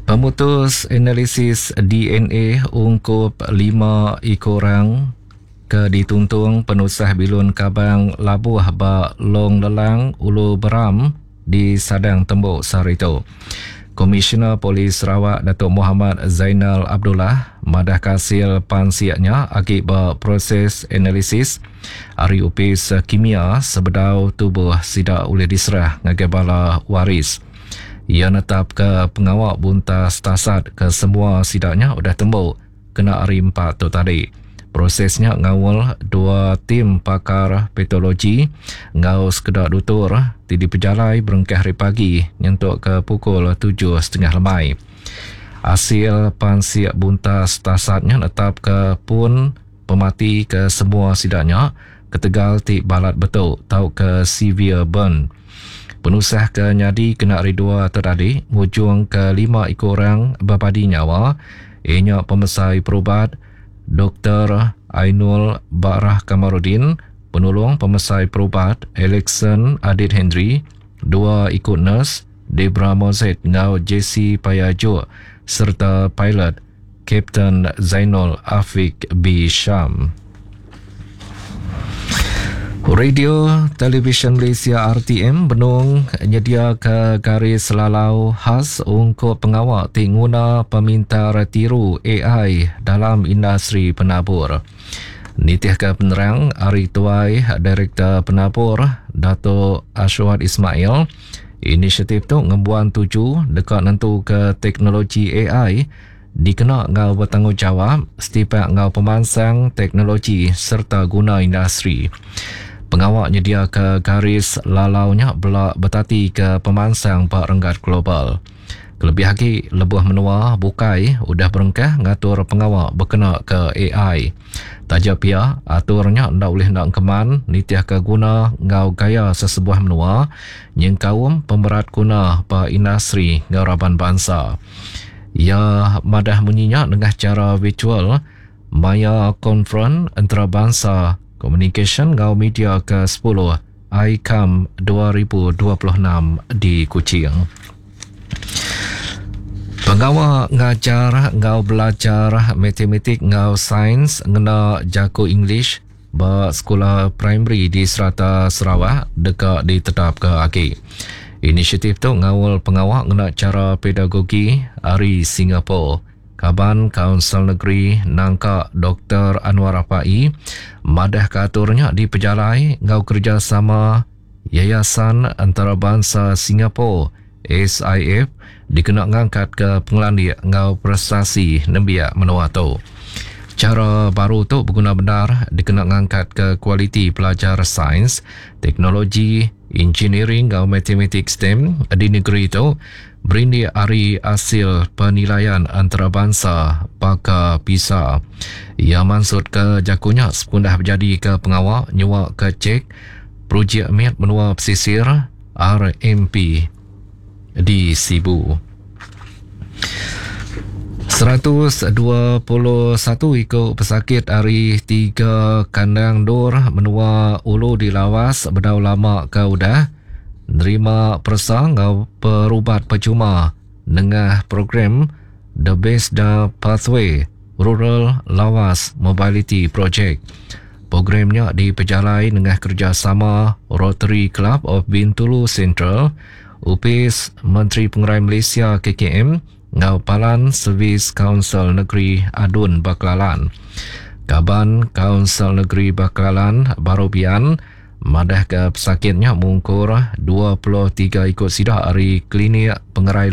Pemutus analisis DNA ungkup 5 orang ke dituntung penusah Bilun Kabang Labuh ba Long Lelang Ulu Beram di Sadang Tembuk Sarito. Komisioner Polis Sarawak Datuk Muhammad Zainal Abdullah madah kasil pansiaknya akibat proses analisis hari upis kimia sebedau tubuh sidak oleh diserah ngagabala waris. Ia netap ke pengawal buntas tasad ke semua sidaknya sudah tembuk kena hari 4 tu tadi. Prosesnya ngawal 2 tim pakar patologi ngau sekedar dutur di pejalai berengkah hari pagi nyentuk ke pukul 7.30 lemai. Hasil pansiak buntas tasadnya netap ke pun pemati ke semua sidaknya ketegal ti balat betul tau ke severe burn. Penusah ke nyadi kena hari 2 terdadi ngujung ke 5 orang berpadi nyawa ianya pemesai perubat Dr. Ainul Barah Kamarudin, penolong pemesai perubat Alexon Adit Hendry, 2 ikut nurse Debra Mozet ngau JC Payajo serta pilot Kapten Zainul Afiq B. Syam. Radio Televisyen Malaysia RTM benung nyedia ke garis lalau khas untuk pengawal tingguna peminta tiru AI dalam industri penabur. Nitih ke penerang Ari Tuai Direktur Penabur Dato' Ashwat Ismail, inisiatif tu ngebuan tuju dekat nentu ke teknologi AI dikena ngau bertanggungjawab setiap ngau pemansang teknologi serta guna industri. Pengawal nyedia ke garis lalaunya belak bertati ke pemansang Pak Renggat Global. Kelebih lagi, lebuh menua bukai udah berengkah ngatur pengawal berkena ke AI. Tajak pia, aturnya ndak boleh nak keman, nitiah ke guna ngau gaya sesebuah menua, yang kaum pemerat guna pa industri ngaraban bangsa. Ia madah munyinya dengan cara virtual, maya konfront antarabangsa Communication ngau media ke-10 ICAM 2026 di Kuching. Pengawal ngajar ngau belajar matematik ngau sains ngena jago English ba sekolah primary di Serata Sarawak dekat ditetap ke aki. Inisiatif tu ngawal pengawal ngena cara pedagogi Ari Singapura. Kaban Kaunsil Negeri Nangka Dr. Anwar Apai madah katurnya di pejalai ngau kerjasama Yayasan Antarabangsa Singapura SIF dikena ngangkat ke pengelandi ngau prestasi nembiak menua tu. Cara baru tu berguna benar dikena ngangkat ke kualiti pelajar sains, teknologi, engineering ngau matematik STEM di negeri tu. Berindi hari hasil penilaian antarabangsa Baka PISA. Ia maksud ke jakunya sepundah berjadi ke pengawal nyewa ke cek projek mit menua pesisir RMP di Sibu. 121 ikut pesakit hari 3 kandang dor menua ulu di lawas bedau lama ke udah nerima persang ngau perubat percuma dengan program The Best The Pathway Rural Lawas Mobility Project. Programnya dipejalai dengan kerjasama Rotary Club of Bintulu Central, UPIS Menteri Pengerai Malaysia KKM, ngau Palan Servis Kaunsil Negeri Adun Baklalan. Kaban Kaunsil Negeri Baklalan Barobian madah ke pesakitnya mungkur 23 ikut sidak hari klinik pengerai